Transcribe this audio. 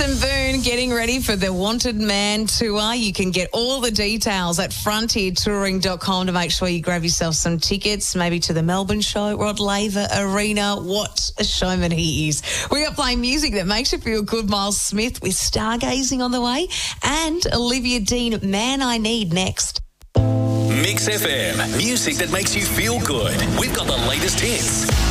Jason Boone getting ready for the Wanted Man tour. You can get all the details at frontiertouring.com to make sure you grab yourself some tickets, maybe to the Melbourne show, Rod Laver Arena. What a showman he is. We are playing music that makes you feel good. Miles Smith with Stargazing on the way, and Olivia Dean, Man I Need, next. Mix FM, music that makes you feel good. We've got the latest hits.